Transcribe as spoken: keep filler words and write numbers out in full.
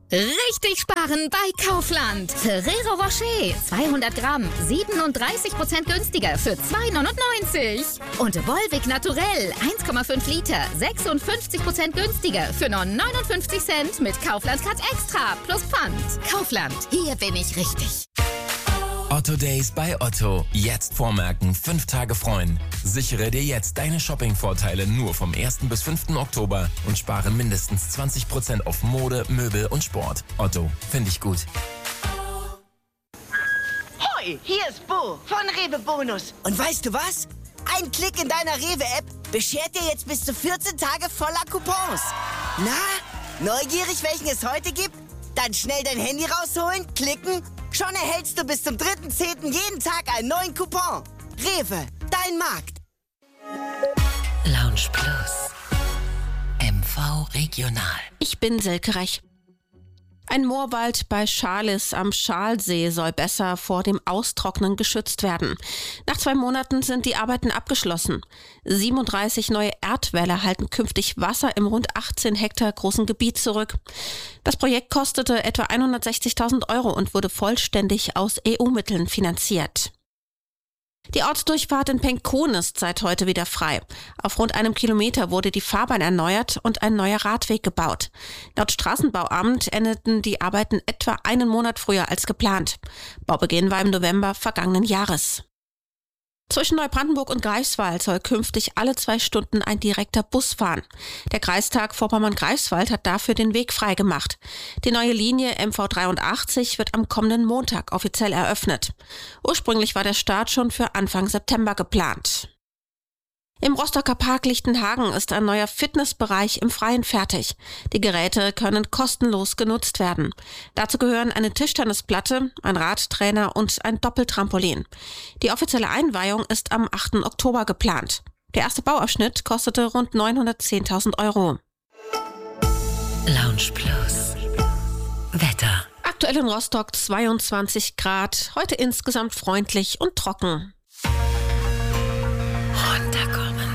Richtig sparen bei Kaufland. Ferrero Rocher zweihundert Gramm, siebenunddreißig Prozent günstiger für zwei neunundneunzig. Und Volvic Naturell eins Komma fünf Liter, sechsundfünfzig Prozent günstiger für nur neunundfünfzig Cent mit Kaufland Cut Extra plus Pfand. Kaufland, hier bin ich richtig. Otto Days bei Otto. Jetzt vormerken, fünf Tage freuen. Sichere dir jetzt deine Shopping-Vorteile nur vom ersten bis fünften Oktober und spare mindestens zwanzig Prozent auf Mode, Möbel und Sport. Otto, finde ich gut. Hoi, hier ist Bo von Rewe Bonus. Und weißt du was? Ein Klick in deiner Rewe-App beschert dir jetzt bis zu vierzehn Tage voller Coupons. Na, neugierig, welchen es heute gibt? Dann schnell dein Handy rausholen, klicken. Schon erhältst du bis zum dritten zehnten jeden Tag einen neuen Coupon. Rewe, dein Markt. Lounge Plus. M V Regional. Ich bin Silke Rech. Ein Moorwald bei Scharlis am Schalsee soll besser vor dem Austrocknen geschützt werden. Nach zwei Monaten sind die Arbeiten abgeschlossen. siebenunddreißig neue Erdwälle halten künftig Wasser im rund achtzehn Hektar großen Gebiet zurück. Das Projekt kostete etwa hundertsechzigtausend Euro und wurde vollständig aus E U-Mitteln finanziert. Die Ortsdurchfahrt in Penkon ist seit heute wieder frei. Auf rund einem Kilometer wurde die Fahrbahn erneuert und ein neuer Radweg gebaut. Laut Straßenbauamt endeten die Arbeiten etwa einen Monat früher als geplant. Baubeginn war im November vergangenen Jahres. Zwischen Neubrandenburg und Greifswald soll künftig alle zwei Stunden ein direkter Bus fahren. Der Kreistag Vorpommern-Greifswald hat dafür den Weg freigemacht. Die neue Linie M V dreiundachtzig wird am kommenden Montag offiziell eröffnet. Ursprünglich war der Start schon für Anfang September geplant. Im Rostocker Park Lichtenhagen ist ein neuer Fitnessbereich im Freien fertig. Die Geräte können kostenlos genutzt werden. Dazu gehören eine Tischtennisplatte, ein Radtrainer und ein Doppeltrampolin. Die offizielle Einweihung ist am achten Oktober geplant. Der erste Bauabschnitt kostete rund neunhundertzehntausend Euro. Lounge Plus. Wetter. Aktuell in Rostock zweiundzwanzig Grad, heute insgesamt freundlich und trocken. Runterkommen.